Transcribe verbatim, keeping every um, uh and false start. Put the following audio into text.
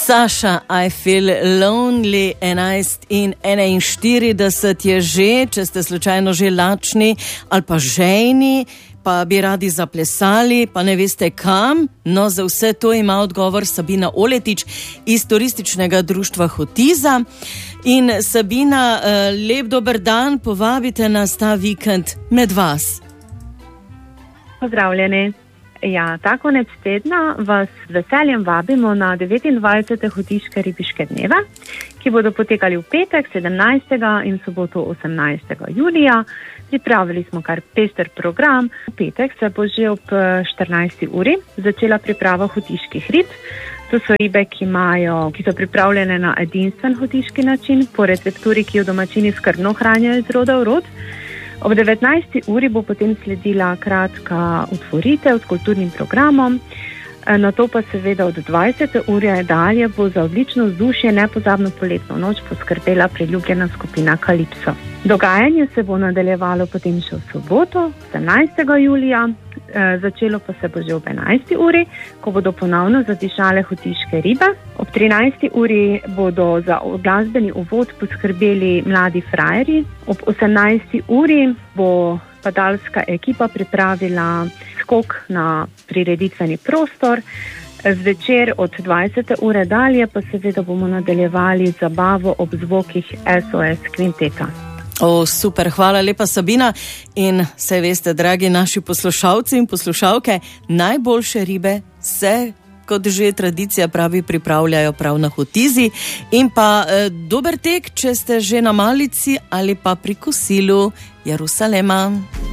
Saša, I feel lonely, enajst in enainštirideset je že, če ste slučajno že lačni ali pa žejni, pa bi radi zaplesali, pa ne veste kam. No, za vse to ima odgovor Sabina Oletič iz turističnega društva Hotiza. In Sabina, lep dober dan, povabite nas ta vikend med vas. Pozdravljeni. Ja, ta konec tedna vas z veseljem vabimo na devetindvajsete Hotiške ribiške dneve, ki bodo potekali v petek sedemnajstega in soboto osemnajstega julija. Pripravili smo kar pester program. V petek se bo že ob štirinajsti uri začela priprava hotiških rib. To so ribe, ki imajo, ki so pripravljene na edinstven hotiški način, po recepturi, ki jo domačini skrbno hranijo iz roda v rod. Ob devetnajsti uri bo potem sledila kratka otvoritev s kulturnim programom, na to pa seveda od dvajsete ure dalje bo za odlično vzdušje nepozabno poletno noč poskrbela priljubljena skupina Kalipso. Dogajanje se bo nadaljevalo potem še v soboto, sedemnajstega julija, začelo pa se bo že ob enajsti uri, ko bodo ponovno zadišale hotiške ribe. Ob trinajsti uri bodo za glasbeni uvod poskrbeli mladi frajerji. Ob osemnajsti uri bo padalska ekipa pripravila skok na prireditveni prostor. Zvečer od dvajsete ure dalje pa seveda bomo nadaljevali zabavo ob zvokih S O S kvinteta. O, super, hvala lepa Sabina. In saj veste, dragi naši poslušalci in poslušalke, najboljše ribe se, kot že tradicija pravi, pripravljajo prav na Hotizi. In pa eh, dober tek, če ste že na malici ali pa pri kosilu. Jerusalema.